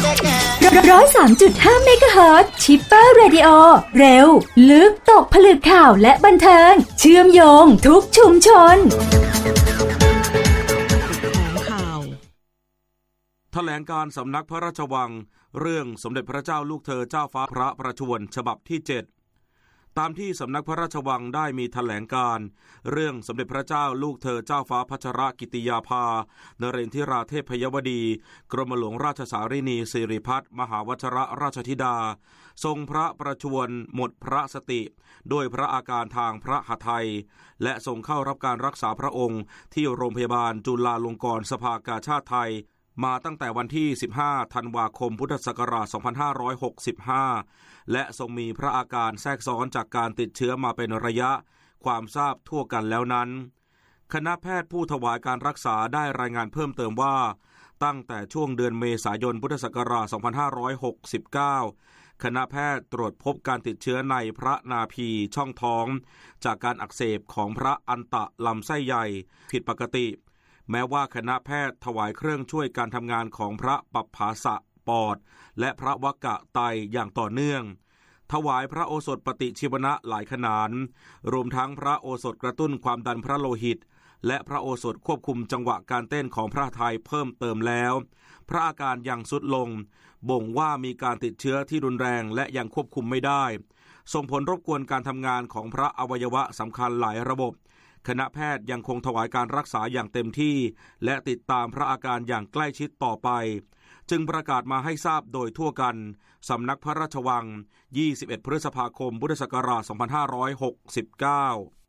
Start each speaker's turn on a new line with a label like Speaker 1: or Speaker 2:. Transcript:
Speaker 1: 103.5 เมกะเฮิรตซ์ชิปเปอร์เรดิโอเร็วลึกตกผลึกข่าวและบันเทิงเชื่อมโยงทุกชุมชน
Speaker 2: แถลงการสำนักพระราชวังเรื่องสมเด็จพระเจ้าลูกเธอเจ้าฟ้าพระประชวรฉบับที่ 7ตามที่สำนักพระราชวังได้มีแถลงการเรื่องสมเด็จพระเจ้าลูกเธอเจ้าฟ้าพัชรกิติยาภานเรนทิราเทพยวดีกรมหลวงราชสารินีสิริพัฒน์มหาวชรราชธิดาทรงพระประชวรหมดพระสติด้วยพระอาการทางพระหทัยและทรงเข้ารับการรักษาพระองค์ที่โรงพยาบาลจุฬาลงกรณ์สภากาชาดไทยมาตั้งแต่วันที่15ธันวาคมพุทธศักราช2565และทรงมีพระอาการแทรกซ้อนจากการติดเชื้อมาเป็นระยะความทราบทั่วกันแล้วนั้นคณะแพทย์ผู้ถวายการรักษาได้รายงานเพิ่มเติมว่าตั้งแต่ช่วงเดือนเมษายนพุทธศักราช2569คณะแพทย์ตรวจพบการติดเชื้อในพระนาภีช่องท้องจากการอักเสบของพระอันตะลำไส้ใหญ่ผิดปกติแม้ว่าคณะแพทย์ถวายเครื่องช่วยการทำงานของพระปัปภาสะปอดและพระวกะไตอย่างต่อเนื่องถวายพระโอสถปฏิชีวนะหลายขนานรวมทั้งพระโอสถกระตุ้นความดันพระโลหิตและพระโอสถควบคุมจังหวะการเต้นของพระทัยเพิ่มเติมแล้วพระอาการยังทรุดลงบ่งว่ามีการติดเชื้อที่รุนแรงและยังควบคุมไม่ได้ส่งผลรบกวนการทำงานของพระอวัยวะสำคัญหลายระบบคณะแพทย์ยังคงถวายการรักษาอย่างเต็มที่และติดตามพระอาการอย่างใกล้ชิดต่อไปจึงประกาศมาให้ทราบโดยทั่วกันสำนักพระราชวัง21พฤษภาคมพุทธศักราช2569